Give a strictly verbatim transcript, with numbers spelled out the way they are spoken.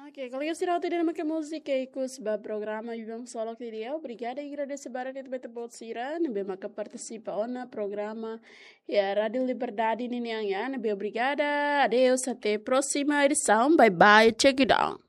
Ok, kalau eu será ter uma música e com o programa e vamos solo que dia. Obrigada e agradeço para que tu bot sira, nebe maka participa na programa ya Rádio Liberdade ini yang ya, nebe obrigada. Adeus, até próxima edição. Bye bye, check it out.